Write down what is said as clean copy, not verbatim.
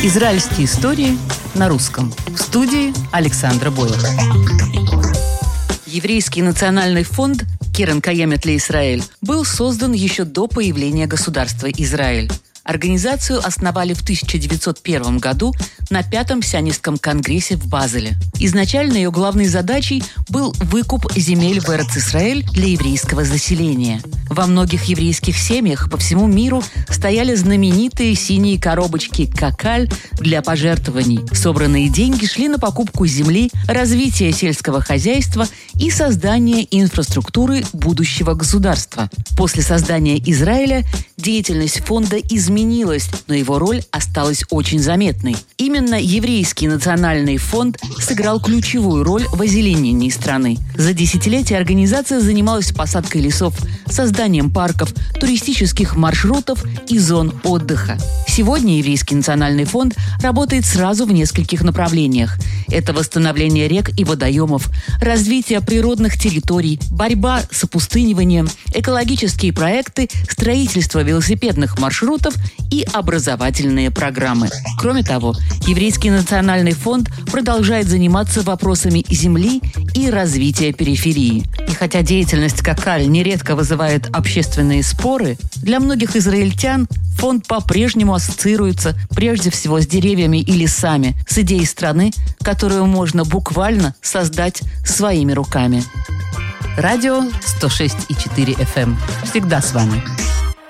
Израильские истории на русском. В студии Александра Бойлер. Еврейский национальный фонд «Керен Каемет ле-Исраэль» был создан еще до появления государства Израиль. Организацию основали в 1901 году на Пятом сионистском конгрессе в Базеле. Изначально ее главной задачей был выкуп земель в Эрец-Исраэль для еврейского заселения. Во многих еврейских семьях по всему миру стояли знаменитые синие коробочки «Какаль» для пожертвований. Собранные деньги шли на покупку земли, развитие сельского хозяйства и создание инфраструктуры будущего государства. После создания Израиля деятельность фонда изменилась, но его роль осталась очень заметной. Именно Еврейский национальный фонд сыграл ключевую роль в озеленении страны. За десятилетия организация занималась посадкой лесов, созданием парков, туристических маршрутов и зон отдыха. Сегодня Еврейский национальный фонд работает сразу в нескольких направлениях. Это восстановление рек и водоемов, развитие природных территорий, борьба с опустыниванием, экологические проекты, строительство велосипедных маршрутов и образовательные программы. Кроме того, Еврейский национальный фонд продолжает заниматься вопросами земли и развития периферии. И хотя деятельность Какаль нередко вызывает общественные споры, для многих израильтян фонд по-прежнему ассоциируется прежде всего с деревьями и лесами, с идеей страны, которую можно буквально создать своими руками. Радио 106,4 FM. Всегда с вами.